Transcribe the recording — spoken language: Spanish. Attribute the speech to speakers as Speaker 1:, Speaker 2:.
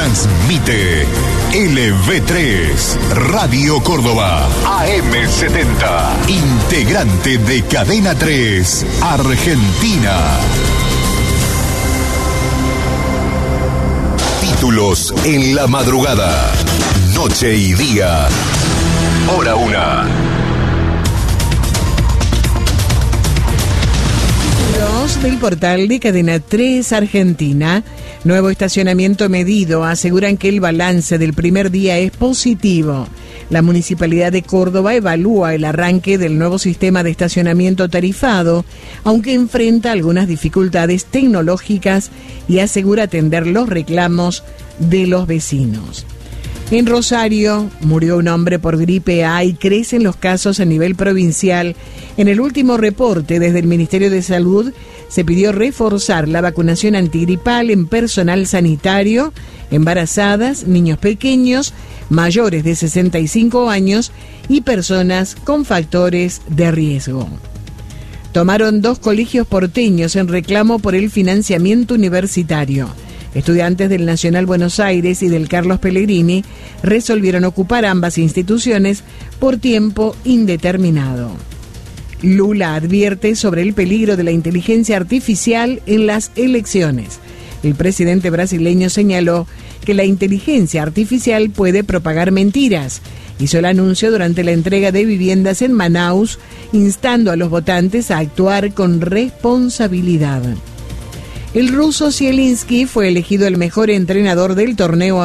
Speaker 1: Transmite LV3, Radio Córdoba, AM70, integrante de Cadena 3, Argentina. Títulos en la madrugada, noche y día, hora 1.
Speaker 2: Del portal de Cadena 3 Argentina, nuevo estacionamiento medido, aseguran que el balance del primer día es positivo. La Municipalidad de Córdoba evalúa el arranque del nuevo sistema de estacionamiento tarifado, aunque enfrenta algunas dificultades tecnológicas y asegura atender los reclamos de los vecinos. En Rosario murió un hombre por gripe A y crecen los casos a nivel provincial. En el último reporte desde el Ministerio de Salud se pidió reforzar la vacunación antigripal en personal sanitario, embarazadas, niños pequeños, mayores de 65 años y personas con factores de riesgo. Tomaron 2 colegios porteños en reclamo por el financiamiento universitario. Estudiantes del Nacional Buenos Aires y del Carlos Pellegrini resolvieron ocupar ambas instituciones por tiempo indeterminado. Lula advierte sobre el peligro de la inteligencia artificial en las elecciones. El presidente brasileño señaló que la inteligencia artificial puede propagar mentiras. Hizo el anuncio durante la entrega de viviendas en Manaus, instando a los votantes a actuar con responsabilidad. El ruso Zielinski fue elegido el mejor entrenador del torneo